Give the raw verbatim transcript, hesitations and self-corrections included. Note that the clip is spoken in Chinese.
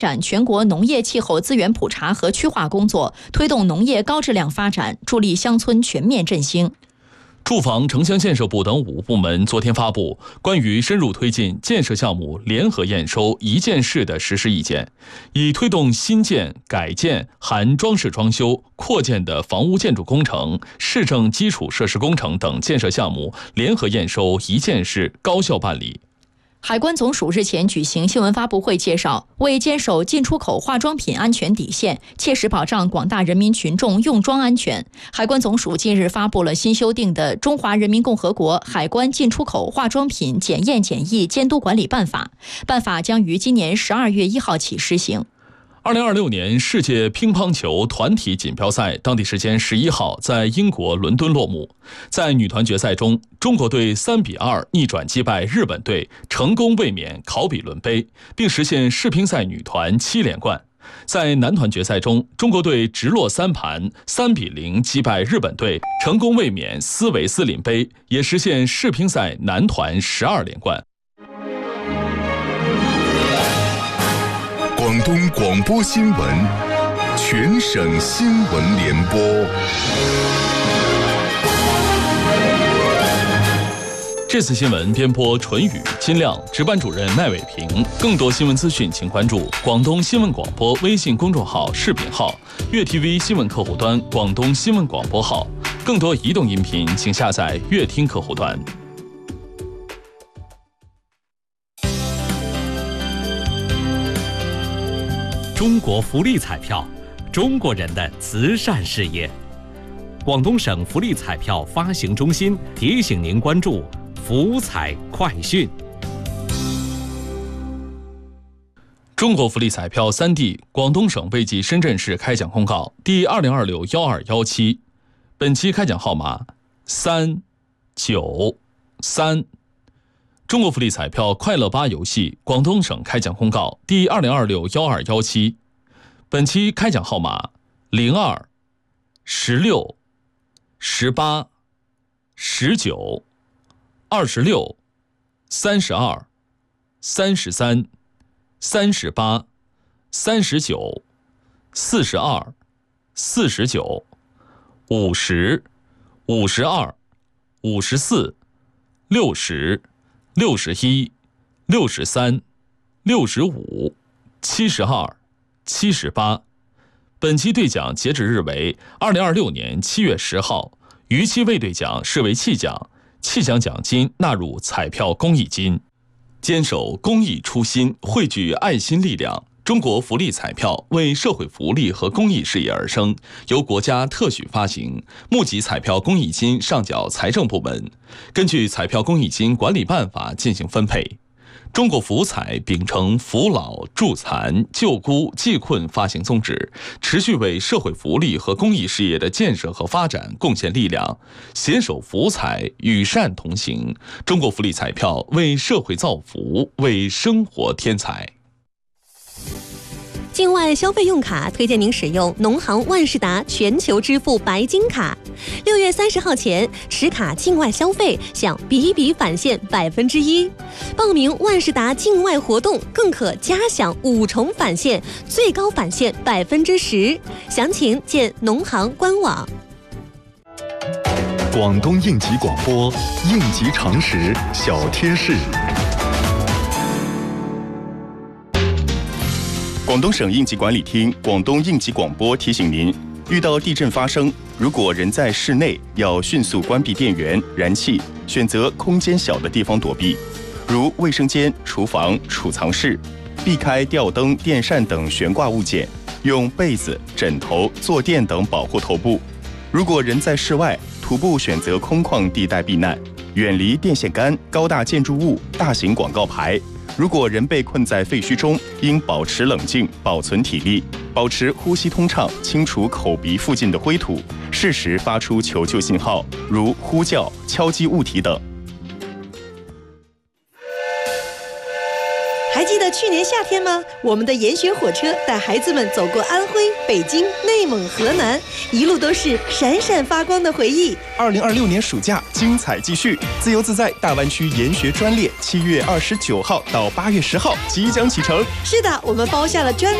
展全国农业气候资源普查和区划工作，推动农业高质量发展，助力乡村全面振兴。 住房城乡建设部等五部门昨天发布关于深入推进建设项目联合验收一件事的实施意见，以推动新建、改建含装饰装修、扩建的房屋建筑工程、市政基础设施工程等建设项目联合验收一件事高效办理。 海关总署日前举行新闻发布会介绍，为坚守进出口化妆品安全底线，切实保障广大人民群众用妆安全，海关总署近日发布了新修订的《中华人民共和国海关进出口化妆品检验检疫监督管理办法》，办法将于今年十二月一号起施行。 二零二六年世界乒乓球团体锦标赛当地时间十一号在英国伦敦落幕。在女团决赛中，中国队三比二逆转击败日本队，成功卫冕考比伦杯，并实现世乒赛女团七连冠。在男团决赛中，中国队直落三盘三比零击败日本队，成功卫冕斯维斯林杯，也实现世乒赛男团十二连冠。 广东广播新闻，全省新闻联播。 这次新闻编播纯宇、金亮，值班主任麦伟平。更多新闻资讯，请关注广东新闻广播微信公众号、视频号、粤 T V 新闻客户端、广东新闻广播号。更多移动音频，请下载乐听客户端。 中国福利彩票，中国人的慈善事业。广东省福利彩票发行中心提醒您关注福彩快讯。 中国福利彩票三地广东省卫计深圳市开奖公告第二零二六幺二幺七，本期开奖号码三九三。中国福利彩票快乐八游戏广东省开奖公告第二零二六幺二幺七，本期开奖号码零二、十六、十八、十九、二十六、三十二、三十三、三十八、三十九、四十二、四十九、五十、五十二、五十四、六十、六十一、六十三、六十五、七十二、七十八。本期兑奖截止日为二零二六年七月十号，逾期未兑奖视为弃奖，弃奖奖金纳入彩票公益金。坚守公益初心，汇聚爱心力量。中国福利彩票为社会福利和公益事业而生，由国家特许发行，募集彩票公益金上缴财政部门，根据彩票公益金管理办法进行分配。中国福彩秉承扶老、助残、救孤、济困发行宗旨，持续为社会福利和公益事业的建设和发展贡献力量，携手福彩，与善同行。中国福利彩票为社会造福，为生活添彩。 境外消费用卡推荐您使用农行万事达全球支付白金卡。六月三十号前持卡境外消费享笔笔返现百分之一，报名万事达境外活动更可加享五重返现，最高返现百分之十。详情见农行官网。 广东应急广播，应急常识小贴士。广东省应急管理厅、广东应急广播提醒您：遇到地震发生，如果人在室内，要迅速关闭电源、燃气，选择空间小的地方躲避，如卫生间、厨房、储藏室，避开吊灯、电扇等悬挂物件，用被子、枕头、坐垫等保护头部。如果人在室外，徒步选择空旷地带避难，远离电线杆、高大建筑物、大型广告牌。如果人被困在废墟中，应保持冷静，保存体力，保持呼吸通畅，清除口鼻附近的灰土，适时发出求救信号，如呼叫、敲击物体等。 还记得去年夏天吗？我们的研学火车带孩子们走过安徽、北京、内蒙、河南，一路都是闪闪发光的回忆。 二零二六年暑假精彩继续，自由自在大湾区研学专列七月二十九号到八月十号即将启程。 是的，我们包下了专列